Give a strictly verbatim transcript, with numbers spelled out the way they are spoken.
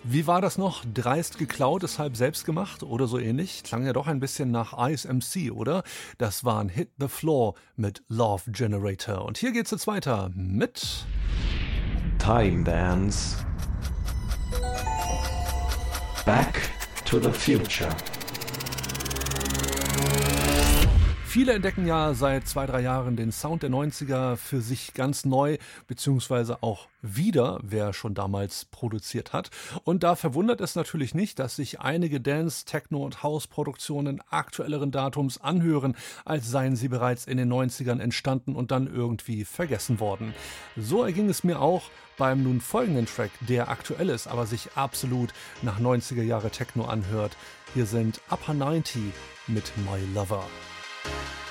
Wie war das noch? Dreist geklaut, ist halb selbst gemacht oder so ähnlich? Klang ja doch ein bisschen nach Ice M C, oder? Das waren Hit the Floor mit Love Generator. Und hier geht's jetzt weiter mit Time Dance. Back to the Future. Viele entdecken ja seit zwei, drei Jahren den Sound der neunziger für sich ganz neu, beziehungsweise auch wieder, wer schon damals produziert hat. Und da verwundert es natürlich nicht, dass sich einige Dance-, Techno- und House-Produktionen aktuelleren Datums anhören, als seien sie bereits in den neunzigern entstanden und dann irgendwie vergessen worden. So erging es mir auch beim nun folgenden Track, der aktuell ist, aber sich absolut nach neunziger Jahre Techno anhört. Hier sind Upper neunzig mit My Lover.